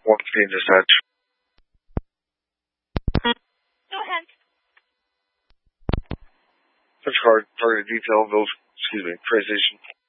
115 dispatch. Go ahead. Touch card, target detail, train station.